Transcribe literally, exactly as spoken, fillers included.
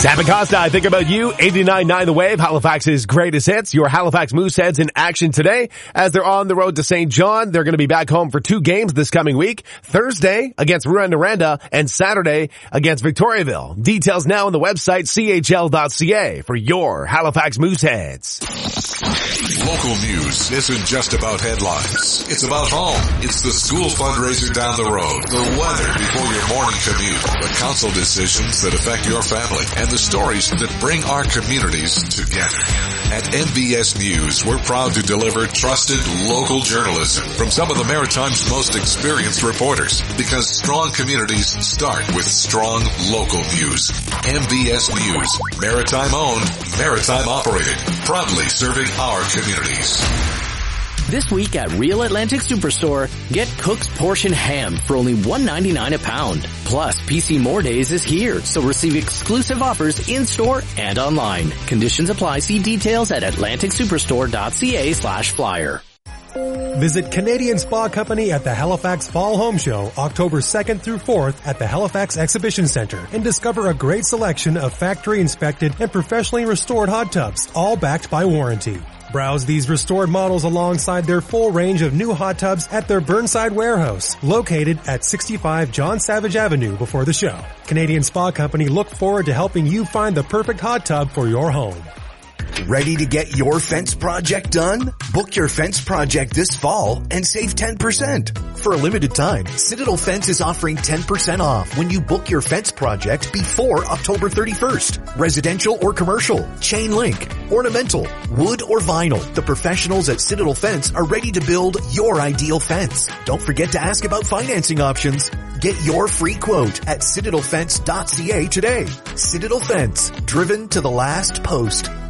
Sam Acosta, I think about you. eighty-nine point nine The Wave, Halifax's greatest hits. Your Halifax Mooseheads in action today as they're on the road to Saint John. They're going to be back home for two games this coming week. Thursday against Rouyn-Noranda and Saturday against Victoriaville. Details now on the website c h l dot c a for your Halifax Mooseheads. Local news isn't just about headlines. It's about home. It's the school fundraiser down the road, the weather before your morning commute, the council decisions that affect your family, and the stories that bring our communities together. At M B S News, we're proud to deliver trusted local journalism from some of the Maritime's most experienced reporters, because strong communities start with strong local news. M B S News, Maritime owned, Maritime operated, proudly serving our communities. This week at Real Atlantic Superstore, get Cook's Portion Ham for only one ninety-nine a pound. Plus, P C More Days is here, so receive exclusive offers in-store and online. Conditions apply. See details at atlantic superstore dot c a slash flyer. Visit Canadian Spa Company at the Halifax Fall Home Show, October second through fourth at the Halifax Exhibition Center, and discover a great selection of factory-inspected and professionally restored hot tubs, all backed by warranty. Browse these restored models alongside their full range of new hot tubs at their Burnside warehouse, located at sixty-five John Savage Avenue before the show. Canadian Spa Company look forward to helping you find the perfect hot tub for your home. Ready to get your fence project done? Book your fence project this fall and save ten percent. For a limited time, Citadel Fence is offering ten percent off when you book your fence project before October thirty-first. Residential or commercial, chain link, ornamental, wood or vinyl. The professionals at Citadel Fence are ready to build your ideal fence. Don't forget to ask about financing options. Get your free quote at citadel fence dot c a today. Citadel Fence, driven to the last post.